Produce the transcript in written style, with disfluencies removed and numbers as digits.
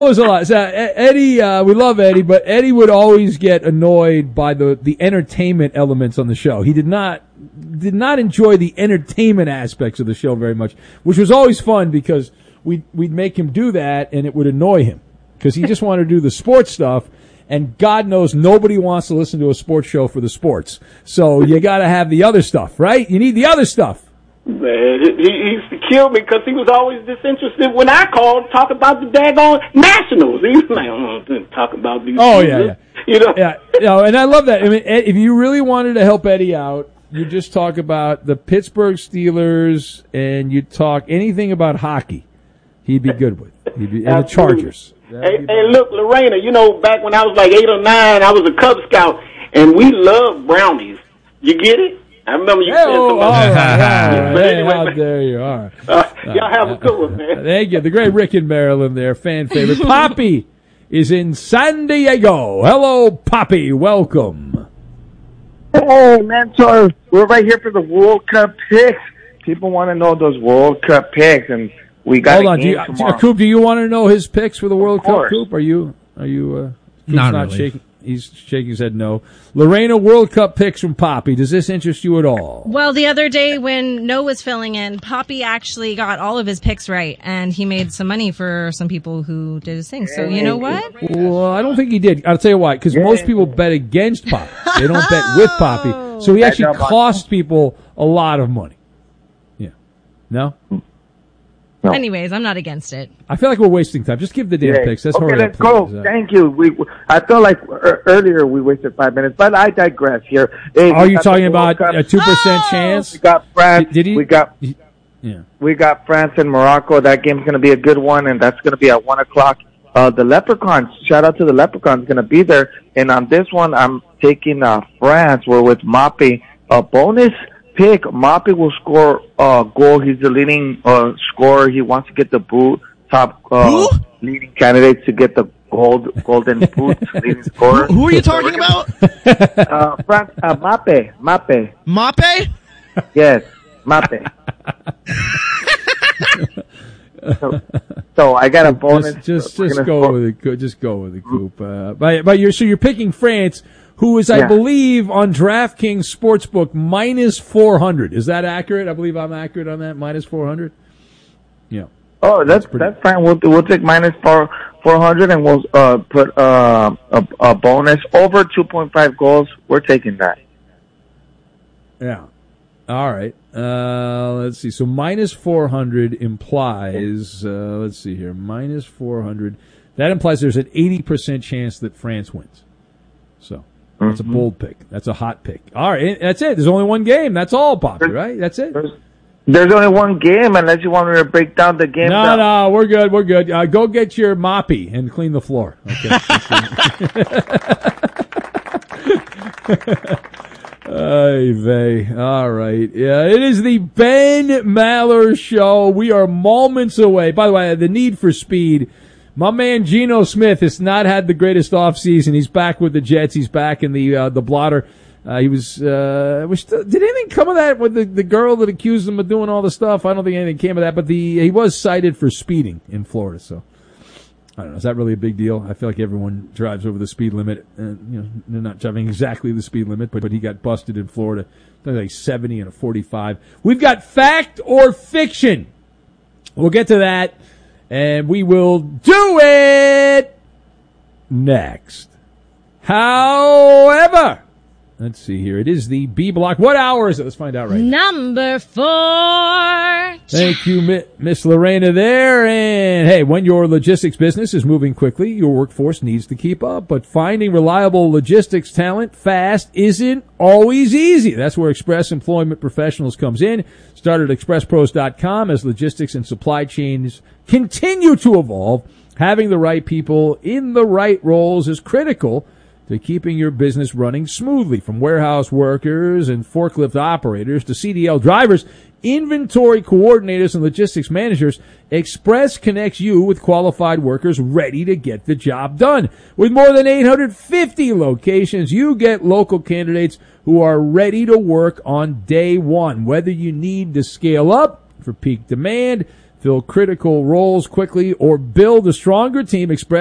was a lot. So, Eddie, we love Eddie, but Eddie would always get annoyed by the entertainment elements on the show. He did not enjoy the entertainment aspects of the show very much, which was always fun because we'd make him do that and it would annoy him because he just wanted to do the sports stuff. And God knows nobody wants to listen to a sports show for the sports. So you got to have the other stuff, right? You need the other stuff. Man, he used to kill me because he was always disinterested when I called, talk about the daggone Nationals. He was like, I don't talk about these. Oh, things. Yeah. And I love that. I mean, if you really wanted to help Eddie out, you just talk about the Pittsburgh Steelers and you talk anything about hockey. He'd be good with. And the Chargers. Hey, look, Lorena, back when I was like 8 or 9, I was a Cub Scout, and we loved brownies. You get it? I remember you said something about that. But anyway, how dare you? All right. Y'all have a good one, man. Thank you. The great Rick in Maryland there, fan favorite. Poppy is in San Diego. Hello, Poppy. Welcome. Hey, Mentor. We're right here for the World Cup picks. People want to know those World Cup picks, and we got a game tomorrow. Coop, do you want to know his picks for the World Cup, Coop? Are you not really. Shaking? He's shaking his head no. Lorena, World Cup picks from Poppy. Does this interest you at all? Well, the other day when Noah was filling in, Poppy actually got all of his picks right, and he made some money for some people who did his thing. So you know what? Well, I don't think he did. I'll tell you why. Because most people bet against Poppy. They don't bet with Poppy. So he actually cost people a lot of money. Yeah. No? No. Anyways, I'm not against it. I feel like we're wasting time. Just give the damn picks. Let's hurry up. Let's go. Thank you. I felt like earlier we wasted 5 minutes, but I digress here. Hey, are you talking about a 2% chance? We got France. Yeah. We got France and Morocco. That game's going to be a good one, and that's going to be at 1:00. The Leprechauns. Shout out to the Leprechauns. Going to be there. And on this one, I'm taking France. We're with Mappe. A bonus pick. Mappe will score a goal. He's the leading scorer. He wants to get the top leading candidate to get the golden boot leading scorer. Who are you talking about? France, Mappe. Mappe? Yes, Mappe. So I got a bonus. Just go with it. Just go with it, Coop. But you're picking France, who is, I believe, on DraftKings Sportsbook minus 400. Is that accurate? I believe I'm accurate on that. Minus 400. Yeah. Oh, that's fine. We'll take minus 400 and we'll put a bonus over 2.5 goals. We're taking that. Yeah. All right. Let's see. So minus 400 implies, let's see here, minus 400. That implies there's an 80% chance that France wins. So that's a bold pick. That's a hot pick. All right. That's it. There's only one game. That's all, Poppy, right? That's it. There's only one game unless you want me to break down the game. No, we're good. We're good. Go get your moppy and clean the floor. Okay. Ay vey. All right. Yeah, it is the Ben Maller Show. We are moments away. By the way, the need for speed. My man Geno Smith has not had the greatest offseason. He's back with the Jets. He's back in the blotter. He was, did anything come of that with the girl that accused him of doing all the stuff? I don't think anything came of that, but he was cited for speeding in Florida, so. I don't know. Is that really a big deal? I feel like everyone drives over the speed limit. And, they're not driving exactly the speed limit, but he got busted in Florida. Like 70 and a 45. We've got fact or fiction. We'll get to that, and we will do it next. However, let's see here. It is the B block. What hour is it? Let's find out right now. Number 4. Thank you, Miss Lorena there. And hey, when your logistics business is moving quickly, your workforce needs to keep up. But finding reliable logistics talent fast isn't always easy. That's where Express Employment Professionals comes in. Start at expresspros.com. As logistics and supply chains continue to evolve, having the right people in the right roles is critical to keeping your business running smoothly. From warehouse workers and forklift operators to CDL drivers, inventory coordinators, and logistics managers, Express connects you with qualified workers ready to get the job done. With more than 850 locations, you get local candidates who are ready to work on day one. Whether you need to scale up for peak demand, fill critical roles quickly, or build a stronger team. Express